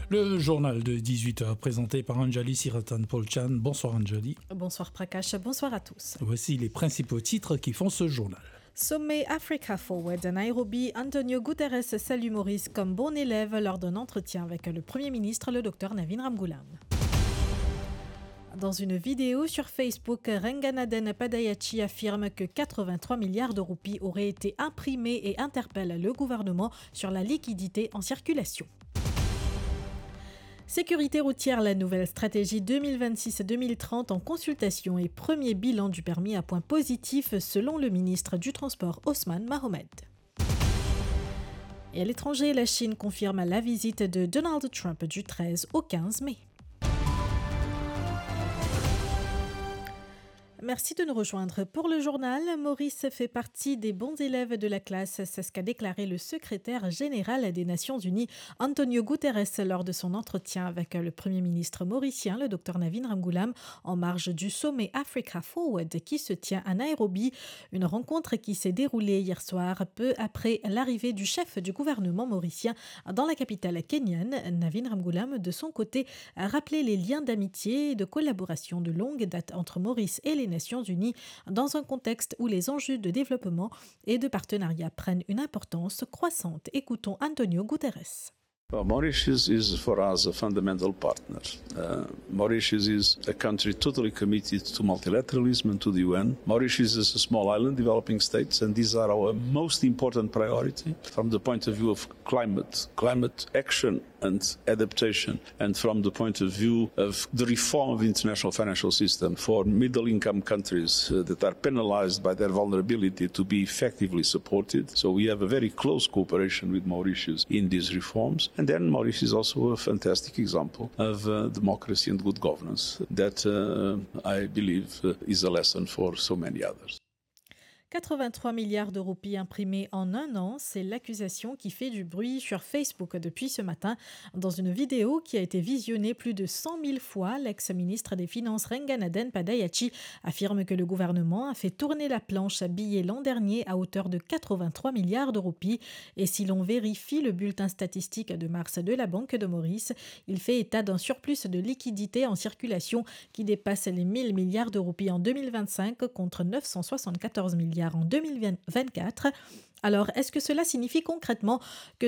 Le journal de 18h présenté par Anjali Siratan-Polchan. Bonsoir Anjali. Bonsoir Prakash, bonsoir à tous. Voici les principaux titres qui font ce journal. Sommet Africa Forward à Nairobi, Antonio Guterres salue Maurice comme bon élève lors d'un entretien avec le Premier ministre, le Dr Navin Ramgoolam. Dans une vidéo sur Facebook, Renganaden Padayachi affirme que 83 milliards de roupies auraient été imprimés et interpelle le gouvernement sur la liquidité en circulation. Sécurité routière, la nouvelle stratégie 2026-2030 en consultation et premier bilan du permis à points positifs selon le ministre du Transport Osman Mahomed. Et à l'étranger, la Chine confirme la visite de Donald Trump du 13 au 15 mai. Merci de nous rejoindre pour le journal. Maurice fait partie des bons élèves de la classe. C'est ce qu'a déclaré le secrétaire général des Nations Unies, Antonio Guterres, lors de son entretien avec le Premier ministre mauricien, le Dr Navin Ramgoolam, en marge du sommet Africa Forward qui se tient à Nairobi. Une rencontre qui s'est déroulée hier soir, peu après l'arrivée du chef du gouvernement mauricien dans la capitale kenyane. Navin Ramgoolam, de son côté, a rappelé les liens d'amitié et de collaboration de longue date entre Maurice et les Nations Unies dans un contexte où les enjeux de développement et de partenariat prennent une importance croissante. Écoutons Antonio Guterres. Well, Mauritius is for us a fundamental partner. Mauritius is a country totally committed to multilateralism and to the UN. Mauritius is a small island developing states, and these are our most important priority from the point of view of climate action and adaptation, and from the point of view of the reform of the international financial system for middle-income countries that are penalized by their vulnerability to be effectively supported. So we have a very close cooperation with Mauritius in these reforms. And then Mauritius is also a fantastic example of democracy and good governance that I believe is a lesson for so many others. 83 milliards de roupies imprimés en un an, c'est l'accusation qui fait du bruit sur Facebook depuis ce matin. Dans une vidéo qui a été visionnée plus de 100 000 fois, l'ex-ministre des Finances Renganaden Padayachi affirme que le gouvernement a fait tourner la planche à billets l'an dernier à hauteur de 83 milliards de roupies. Et si l'on vérifie le bulletin statistique de mars de la Banque de Maurice, il fait état d'un surplus de liquidités en circulation qui dépasse les 1000 milliards de roupies en 2025 contre 974 milliards en 2024. Alors, est-ce que cela signifie concrètement que